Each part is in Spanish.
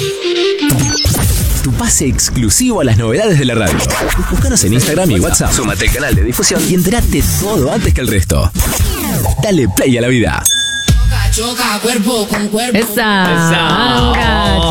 Tu pase exclusivo a las novedades de la radio. Búscanos en Instagram y WhatsApp. Súmate al canal de difusión y entérate todo antes que el resto. Dale play a la vida. Choca cuerpo con cuerpo. Esa.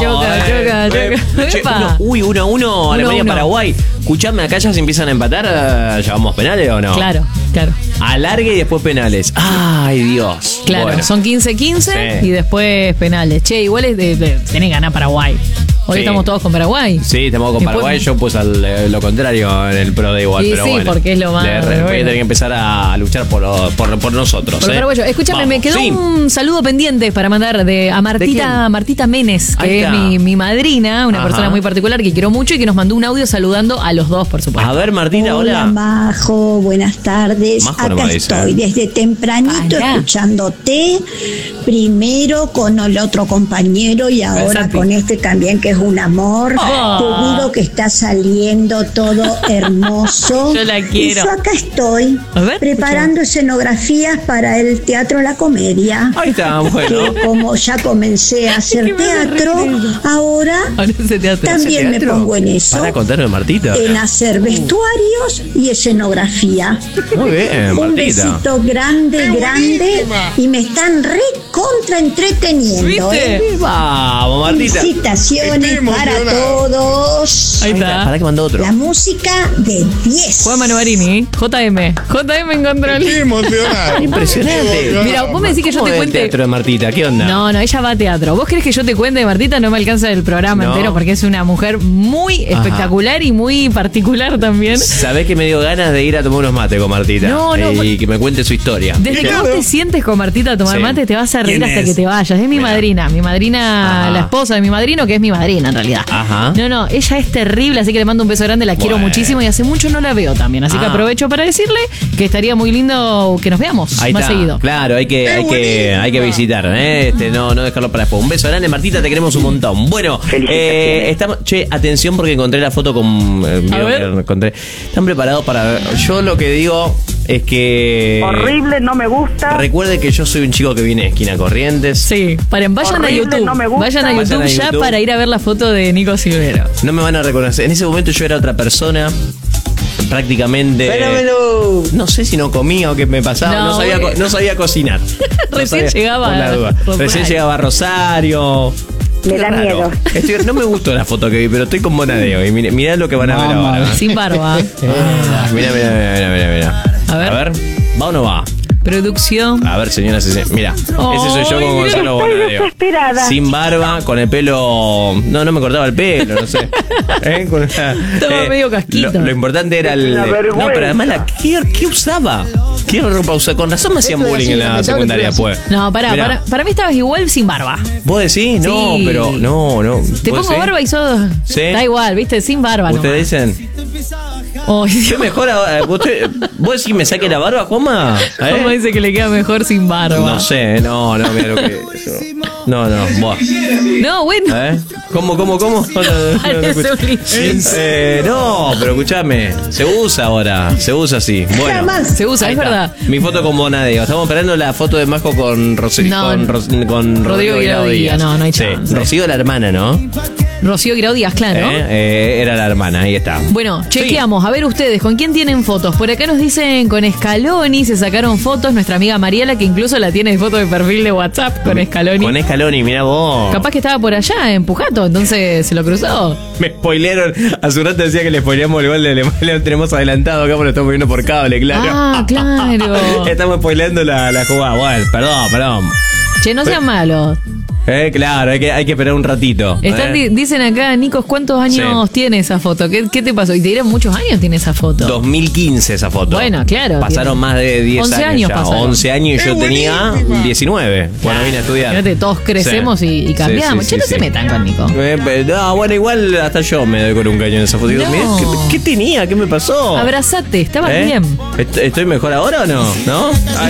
Choca. Uy, 1-1 Alemania-Paraguay. Escuchame, acá ya se empiezan a empatar. ¿Ya vamos penales o no? Claro. Alargue y después penales. Ay, Dios. Claro, bueno. son 15-15 Sí. y después penales. Che, igual tenés que ganar Paraguay. Hoy estamos todos con Paraguay. Sí, estamos con Paraguay. Yo puse lo contrario en el pro de igual. Y pero sí, bueno, porque es lo más. voy a tener que empezar a luchar por nosotros. Por paraguayo. Escúchame, Vamos, me quedó sí. un saludo pendiente para mandar a Martita Menes, Ahí que es está. mi madrina, una Ajá. persona muy particular que quiero mucho y que nos mandó un audio saludando a los dos, por supuesto. A ver, Martina, Hola, hola. Majo, buenas tardes. Majo Acá no me dice. estoy desde tempranito Pará. escuchándote, primero con el otro compañero y ahora Santi. con este también que es un amor. Te digo que está saliendo todo hermoso. Yo la Y quiero. yo acá estoy A ver, preparando escenografías para el Teatro La Comedia. Ahí está, bueno. Que como ya comencé a hacer teatro, ahora Ahora ese teatro. también me ¿Teatro? pongo en eso. Para contarme, Martita. En hacer vestuarios y escenografía. Muy bien, Un Martita. besito grande y me están recontra entreteniendo. ¿Viste? Vamos, Martita. Felicitaciones para todos. Ahí está. Para que mandó otro. La música de 10. Juan Manuarini, JM en control. Qué emocionante. Impresionante. Mira, vos me decís que yo ¿Cómo te es el cuente. teatro de Martita? ¿Qué onda? No, ella va a teatro. ¿Vos querés que yo te cuente, Martita? No me alcanza el programa No. entero porque es una mujer muy espectacular y muy particular también. Sabés que me dio ganas de ir a tomar unos mates con Martita. No, Y que me cuente su historia. Desde que vos te sientes con Martita a tomar Sí. mate, te vas a reír ¿Quién hasta es? que te vayas. Es mi madrina. Mi madrina, Ajá. la esposa de mi madrino, que es mi madrina en realidad. Ajá. No, ella es terrible, así que le mando un beso grande, la quiero Bueno. muchísimo y hace mucho no la veo también. Así que aprovecho para decirle que estaría muy lindo que nos veamos Ahí más está. seguido. Claro, hay que visitar, no dejarlo para después. Un beso grande, Martita, te queremos un montón. Bueno, estamos, atención porque encontré la foto con encontré. ¿Están preparados para ver? Yo lo que digo es que Horrible, no me gusta. recuerde que yo soy un chico que viene de esquina Corrientes. Sí, vayan Horrible, a YouTube. no me gusta. Vayan a Vayan YouTube a ya YouTube. para ir a ver la foto de Nico Silvero. No me van a reconocer. En ese momento yo era otra persona. Prácticamente. Fenómeno. No sé si no comía o qué me pasaba. No, No sabía cocinar. No Recién sabía, llegaba por la duda. Rosario. Recién llegaba a Rosario. Me da Raro. miedo. No me gustó la foto que vi, pero estoy con Bonadeo. Y mirá lo que van a ver ahora. Sin barba. Mira. A ver. ¿Va o no va? Producción. A ver, señoras y señores. Mira, ese soy yo Ay, con mira, Gonzalo estoy Bonadeo. desesperada. Sin barba, con el pelo. No me cortaba el pelo, no sé. Estaba medio casquito. Lo importante era el. Una vergüenza. No, pero además, ¿qué usaba? ¿Qué ropa usaba? Con razón me hacían bullying en la secundaria, pues. No, para mí estabas igual sin barba. ¿Vos decís? No, Sí. pero no. Te ¿Vos pongo decís? barba y sos. Sí. Da igual, viste, sin barba. Ustedes dicen. ¿Qué mejor ahora? ¿Vos decís que me saque la barba, Juanma? ¿Cómo dice que le queda mejor sin barba? No sé, no, mira lo que. No, vos. No, bueno. ¿Cómo? Parece un cliché. No, pero escúchame, se usa ahora, se usa así. Bueno, Se usa, ahí es está. verdad. Mi foto con Bonadeo. Estamos esperando la foto de Majo con Rocío. No, con Rodrigo Guirao Díaz. No hay chance. Sí. Rocío la hermana, ¿no? Rocío Guirao Díaz, claro. Era la hermana, ahí está. Bueno, chequeamos. A ver ustedes, ¿con quién tienen fotos? Por acá nos dicen con Scaloni, se sacaron fotos. Nuestra amiga Mariela, que incluso la tiene de foto de perfil de WhatsApp con Scaloni. Con Scaloni, mira vos. Capaz que estaba por allá, en Pujato, entonces se lo cruzó. Me spoilearon. Hace un rato decía que le spoileamos el gol de Alemania. Lo tenemos adelantado acá porque lo estamos viendo por cable, claro. Ah, claro. Estamos spoileando la jugada. Bueno, perdón. Che, no sean malos. Claro, hay que esperar un ratito. Dicen acá, Nicos, ¿cuántos años tiene esa foto? ¿Qué te pasó? Y te dirán, muchos años tiene esa foto. 2015 esa foto. Bueno, claro. Pasaron tiene más de 10 11 años ya. pasaron. 11 años y yo tenía 19 cuando vine a estudiar. Fíjate, todos crecemos Sí. y cambiamos. Sí, Che, no se metan con Nico. No, bueno, igual hasta yo me doy con un cañón en esa foto. Digo, No. mirá, ¿qué tenía? ¿Qué me pasó? Abrazate, estabas bien. ¿Estoy mejor ahora o no? ¿No?